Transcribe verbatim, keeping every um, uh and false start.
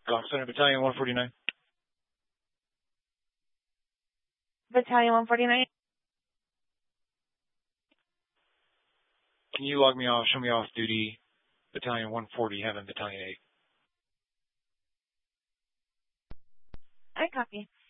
Glock Center, Battalion one forty-nine. Battalion one forty-nine. Can you log me off, show me off duty, Battalion one forty, having Battalion eight? I copy.